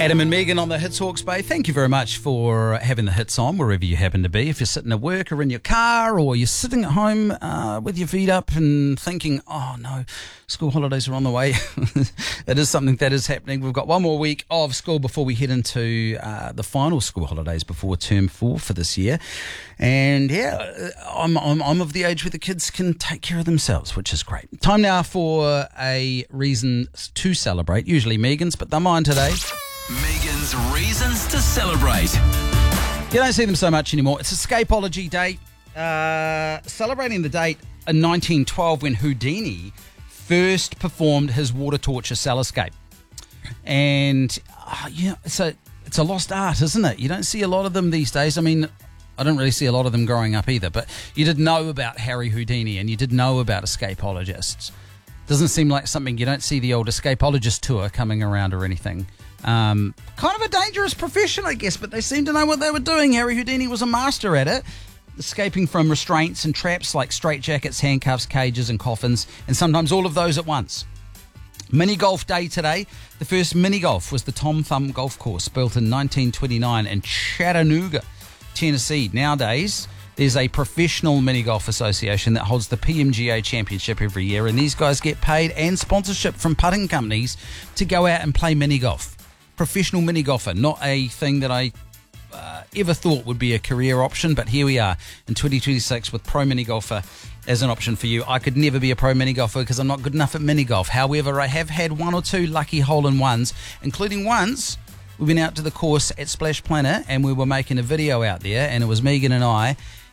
Adam and Megan on the Hits Hawke's Bay. Thank you very much for having the hits on wherever you happen to be. If you're sitting at work or in your car or you're sitting at home with your feet up and thinking, oh no, school holidays are on the way. It is something that is happening. We've got one more week of school before we head into the final school holidays before term 4 for this year. And yeah, I'm of the age where the kids can take care of themselves, which is great. Time now for a reason to celebrate. Usually Megan's, but they're mine today. Megan's Reasons to Celebrate. You don't see them so much anymore. It's Escapology Day. Celebrating the date in 1912 when Houdini first performed his water torture cell escape. And it's a lost art, isn't it? You don't see a lot of them these days. I mean, I don't really see a lot of them growing up either, but you did know about Harry Houdini and you did know about escapologists. Doesn't seem like something, you don't see the old escapologist tour coming around or anything. Kind of a dangerous profession, I guess, but they seem to know what they were doing. Harry Houdini was a master at it, escaping from restraints and traps like straitjackets, handcuffs, cages and coffins, and sometimes all of those at once. Mini Golf Day today. The first mini golf was the Tom Thumb Golf Course, built in 1929 in Chattanooga, Tennessee. Nowadays, there's a professional mini golf association that holds the PMGA Championship every year, and these guys get paid and sponsorship from putting companies to go out and play mini golf. Professional mini golfer, not a thing that I ever thought would be a career option, but here we are in 2026 with pro mini golfer as an option for you. I could never be a pro mini golfer because I'm not good enough at mini golf. However, I have had one or two lucky hole-in-ones, including once we went out to the course at Splash Planet and we were making a video out there, and it was Megan and I,